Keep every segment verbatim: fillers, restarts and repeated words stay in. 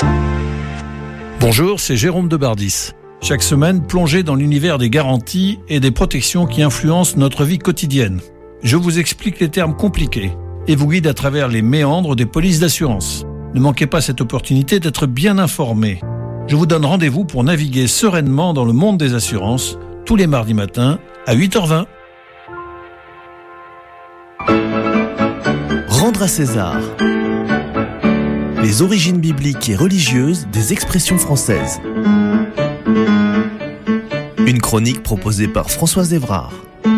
Bonjour, c'est Jérôme Debardis. Chaque semaine, plongez dans l'univers des garanties et des protections qui influencent notre vie quotidienne. Je vous explique les termes compliqués et vous guide à travers les méandres des polices d'assurance. Ne manquez pas cette opportunité d'être bien informé. Je vous donne rendez-vous pour naviguer sereinement dans le monde des assurances tous les mardis matins à huit heures vingt. Rendre à César. Les origines bibliques et religieuses des expressions françaises. Une chronique proposée par Françoise Évrard.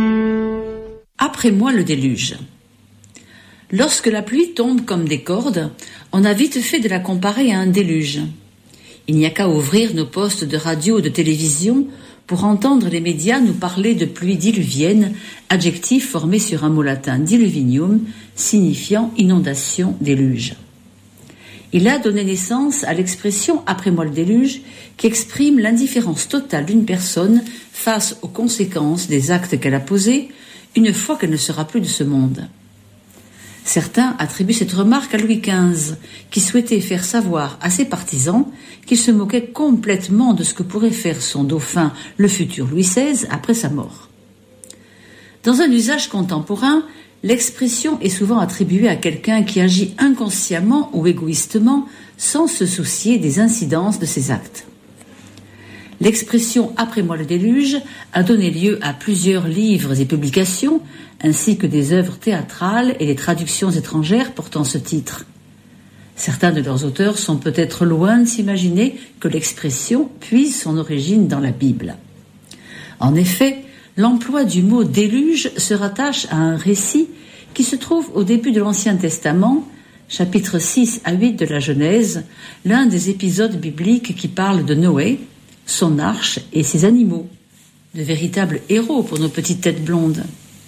Après moi le déluge. Lorsque la pluie tombe comme des cordes, on a vite fait de la comparer à un déluge. Il n'y a qu'à ouvrir nos postes de radio ou de télévision pour entendre les médias nous parler de pluie diluvienne, adjectif formé sur un mot latin diluvinium, signifiant inondation, déluge. Il a donné naissance à l'expression « après moi le déluge » qui exprime l'indifférence totale d'une personne face aux conséquences des actes qu'elle a posés une fois qu'elle ne sera plus de ce monde. Certains attribuent cette remarque à Louis quinze, qui souhaitait faire savoir à ses partisans qu'il se moquait complètement de ce que pourrait faire son dauphin, le futur Louis seize, après sa mort. Dans un usage contemporain, l'expression est souvent attribuée à quelqu'un qui agit inconsciemment ou égoïstement sans se soucier des incidences de ses actes. L'expression « après moi le déluge » a donné lieu à plusieurs livres et publications, ainsi que des œuvres théâtrales et des traductions étrangères portant ce titre. Certains de leurs auteurs sont peut-être loin de s'imaginer que l'expression puise son origine dans la Bible. En effet, l'emploi du mot « déluge » se rattache à un récit qui se trouve au début de l'Ancien Testament, chapitres six à huit de la Genèse, l'un des épisodes bibliques qui parlent de Noé, son arche et ses animaux, de véritables héros pour nos petites têtes blondes.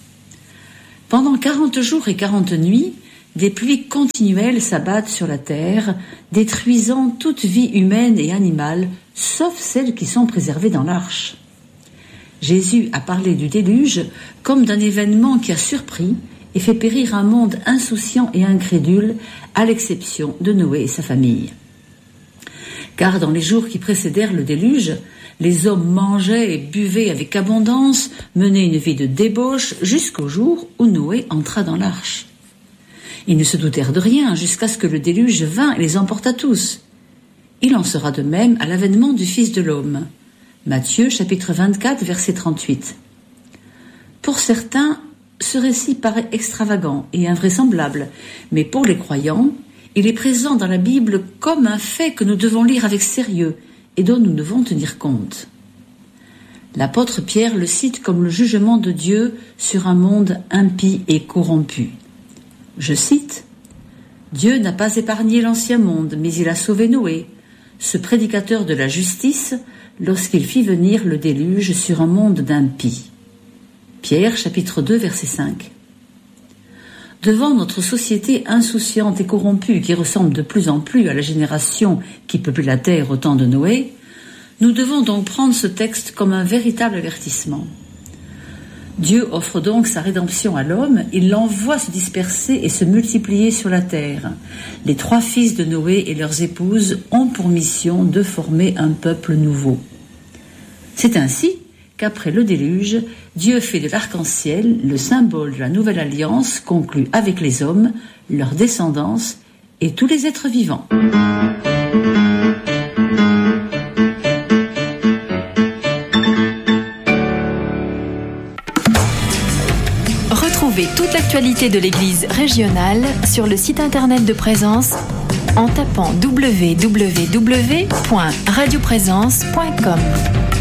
Pendant quarante jours et quarante nuits, des pluies continuelles s'abattent sur la terre, détruisant toute vie humaine et animale, sauf celles qui sont préservées dans l'arche. Jésus a parlé du déluge comme d'un événement qui a surpris et fait périr un monde insouciant et incrédule, à l'exception de Noé et sa famille. Car dans les jours qui précédèrent le déluge, les hommes mangeaient et buvaient avec abondance, menaient une vie de débauche jusqu'au jour où Noé entra dans l'arche. Ils ne se doutèrent de rien jusqu'à ce que le déluge vînt et les emporta tous. Il en sera de même à l'avènement du Fils de l'homme. Matthieu chapitre vingt-quatre verset trente-huit. Pour certains, ce récit paraît extravagant et invraisemblable, mais pour les croyants, il est présent dans la Bible comme un fait que nous devons lire avec sérieux et dont nous devons tenir compte. L'apôtre Pierre le cite comme le jugement de Dieu sur un monde impie et corrompu. Je cite « Dieu n'a pas épargné l'ancien monde, mais il a sauvé Noé, ce prédicateur de la justice, lorsqu'il fit venir le déluge sur un monde d'impies. » Pierre chapitre deux verset cinq. Devant notre société insouciante et corrompue qui ressemble de plus en plus à la génération qui peuplait la terre au temps de Noé, nous devons donc prendre ce texte comme un véritable avertissement. Dieu offre donc sa rédemption à l'homme, il l'envoie se disperser et se multiplier sur la terre. Les trois fils de Noé et leurs épouses ont pour mission de former un peuple nouveau. C'est ainsi qu'après le déluge, Dieu fait de l'arc-en-ciel le symbole de la nouvelle alliance conclue avec les hommes, leur descendance et tous les êtres vivants. Retrouvez toute l'actualité de l'Église régionale sur le site internet de Présence en tapant w w w point radio présence point com.